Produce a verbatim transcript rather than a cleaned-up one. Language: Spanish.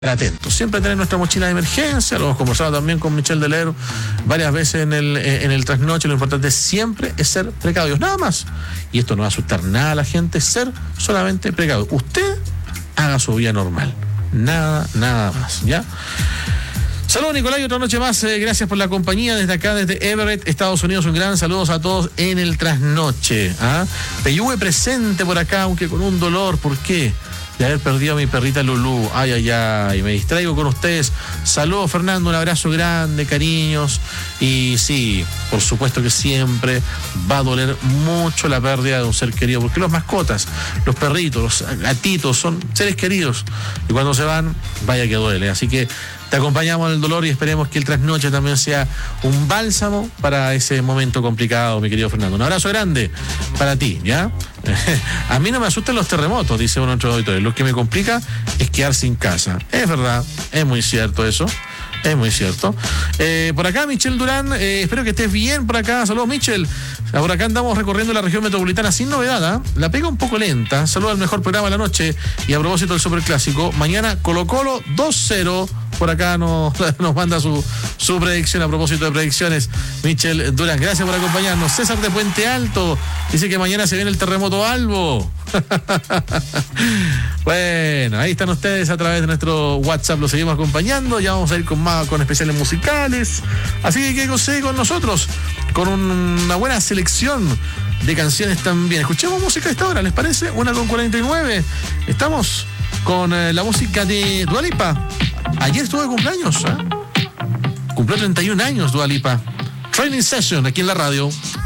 atentos, siempre tener nuestra mochila de emergencia. Lo hemos conversado también con Michel Deler varias veces en el, en el trasnoche. Lo importante siempre es ser precavidos, nada más. Y esto no va a asustar nada a la gente, ser solamente precavido. Usted haga su vida normal, nada, nada más, ¿ya? Saludos, Nicolás, otra noche más. Eh, gracias por la compañía desde acá, desde Everett, Estados Unidos. Un gran saludo a todos en el trasnoche. ¿ah? Peyúe presente por acá, aunque con un dolor. ¿Por qué? De haber perdido a mi perrita Lulú. Ay, ay, ay. Me distraigo con ustedes. Saludos, Fernando. Un abrazo grande, cariños. Y sí, por supuesto que siempre va a doler mucho la pérdida de un ser querido. Porque los mascotas, los perritos, los gatitos son seres queridos. Y cuando se van, vaya que duele. Así que te acompañamos en el dolor y esperemos que el trasnoche también sea un bálsamo para ese momento complicado, mi querido Fernando. Un abrazo grande para ti, ¿ya? A mí no me asustan los terremotos, dice uno de nuestros auditores. Lo que me complica es quedar sin casa. Es verdad, es muy cierto eso. Es muy cierto. Eh, por acá, Michel Durán, eh, espero que estés bien por acá. Saludos, Michel. Por acá andamos recorriendo la región metropolitana sin novedad, ¿eh? La pega un poco lenta. Saludos al mejor programa de la noche. Y a propósito del Superclásico, mañana Colo Colo dos cero. Por acá nos, nos manda su, su predicción a propósito de predicciones. Michel Durán, gracias por acompañarnos. César de Puente Alto dice que mañana se viene el terremoto Albo. Bueno, ahí están ustedes a través de nuestro WhatsApp, lo seguimos acompañando. Ya vamos a ir con más, con especiales musicales. Así que quédense con nosotros, con un, una buena selección de canciones también. Escuchemos música a esta hora, ¿les parece? Una con cuarenta y nueve. Estamos con eh, la música de Dua Lipa. Ayer estuvo de cumpleaños, ¿eh? Cumplió treinta y un años Dua Lipa. Training Session aquí en la radio.